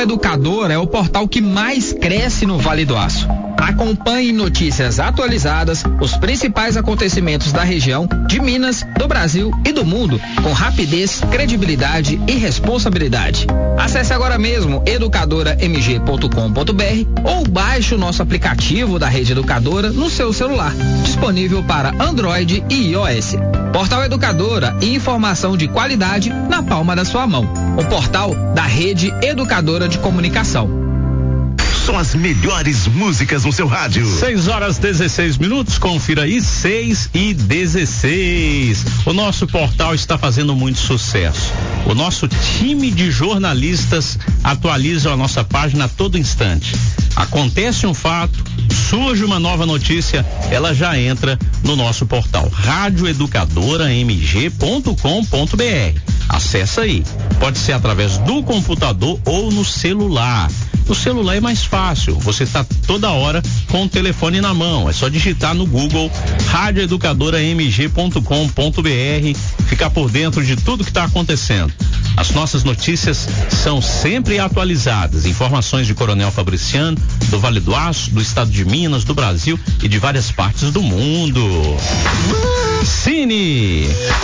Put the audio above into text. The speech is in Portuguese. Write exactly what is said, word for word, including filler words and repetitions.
Educadora é o portal que mais cresce no Vale do Aço. Acompanhe notícias atualizadas, os principais acontecimentos da região, de Minas, do Brasil e do mundo, com rapidez, credibilidade e responsabilidade. Acesse agora mesmo educadora m g ponto com ponto b r ou baixe o nosso aplicativo da Rede Educadora no seu celular, disponível para Android e iOS. Portal Educadora e informação de qualidade na palma da sua mão. O portal da Rede Educadora de Comunicação. São as melhores músicas no seu rádio. seis horas dezesseis minutos, confira aí, seis e dezesseis. O nosso portal está fazendo muito sucesso. O nosso time de jornalistas atualiza a nossa página a todo instante. Acontece um fato, surge uma nova notícia, ela já entra no nosso portal rádio educadora m g ponto com ponto b r. Acesse aí. Pode ser através do computador ou no celular. No celular é mais fácil, você está toda hora com o telefone na mão, é só digitar no Google rádio educadora m g ponto com ponto b r, ficar por dentro de tudo que está acontecendo. As nossas notícias são sempre atualizadas, informações de Coronel Fabriciano, do Vale do Aço, do estado de Minas, do Brasil e de várias partes do mundo. Cine